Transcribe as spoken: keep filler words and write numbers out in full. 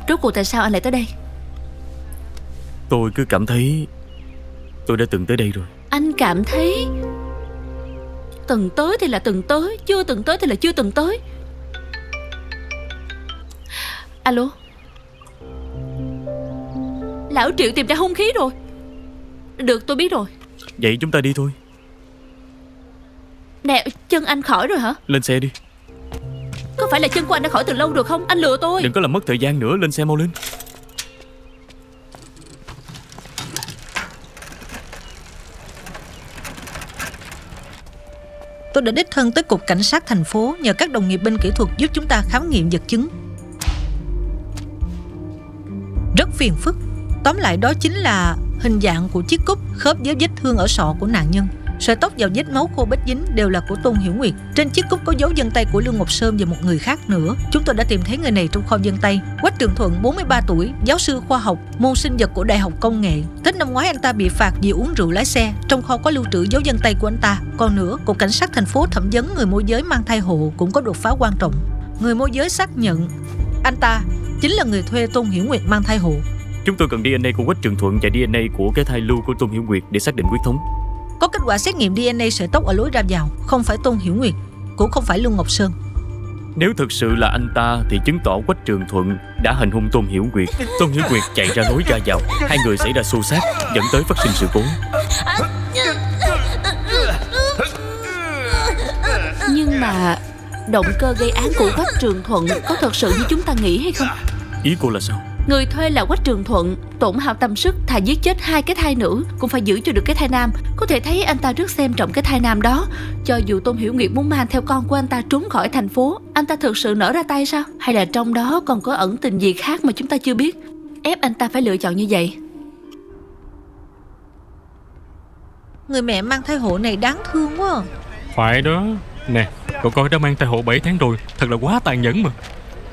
Rốt cuộc tại sao anh lại tới đây? Tôi cứ cảm thấy tôi đã từng tới đây rồi. Anh cảm thấy từng tới thì là từng tới, chưa từng tới thì là chưa từng tới. Alo. Lão Triệu tìm ra hung khí rồi. Được, tôi biết rồi. Vậy chúng ta đi thôi. Nè, chân anh khỏi rồi hả? Lên xe đi. Có phải là chân của anh đã khỏi từ lâu rồi không? Anh lừa tôi. Đừng có làm mất thời gian nữa, lên xe mau lên. Tôi đã đích thân tới cục cảnh sát thành phố nhờ các đồng nghiệp bên kỹ thuật giúp chúng ta khám nghiệm vật chứng. Rất phiền phức. Tóm lại đó chính là hình dạng của chiếc cúp khớp với vết thương ở sọ của nạn nhân. Sợi tóc và vết máu khô bết dính đều là của Tôn Hiểu Nguyệt. Trên chiếc cúp có dấu vân tay của Lương Ngọc Sơn và một người khác nữa. Chúng tôi đã tìm thấy người này trong kho vân tay. Quách Trường Thuận, bốn mươi ba tuổi, giáo sư khoa học, môn sinh vật của Đại học Công nghệ. Tết năm ngoái anh ta bị phạt vì uống rượu lái xe. Trong kho có lưu trữ dấu vân tay của anh ta. Còn nữa, cục cảnh sát thành phố thẩm vấn người môi giới mang thai hộ cũng có đột phá quan trọng. Người môi giới xác nhận anh ta chính là người thuê Tôn Hiểu Nguyệt mang thai hộ. Chúng tôi cần đê en a của Quách Trường Thuận và đê en a của cái thai lưu của Tôn Hiểu Nguyệt để xác định huyết thống. Có kết quả xét nghiệm đê en a sợi tóc ở lối ra vào, không phải Tôn Hiểu Nguyệt, cũng không phải Lương Ngọc Sơn. Nếu thực sự là anh ta thì chứng tỏ Quách Trường Thuận đã hành hung Tôn Hiểu Nguyệt. Tôn Hiểu Nguyệt chạy ra lối ra vào, hai người xảy ra xô xát dẫn tới phát sinh sự cố. Nhưng mà động cơ gây án của Quách Trường Thuận có thật sự như chúng ta nghĩ hay không? Ý cô là sao? Người thuê là Quách Trường Thuận, tổn hao tâm sức, thà giết chết hai cái thai nữ cũng phải giữ cho được cái thai nam. Có thể thấy anh ta rất xem trọng cái thai nam đó. Cho dù Tôn Hiểu Nguyệt muốn mang theo con của anh ta trốn khỏi thành phố, anh ta thực sự nở ra tay sao? Hay là trong đó còn có ẩn tình gì khác mà chúng ta chưa biết, ép anh ta phải lựa chọn như vậy? Người mẹ mang thai hộ này đáng thương quá. Phải đó. Nè, cậu coi đã mang thai hộ bảy tháng rồi, thật là quá tàn nhẫn mà.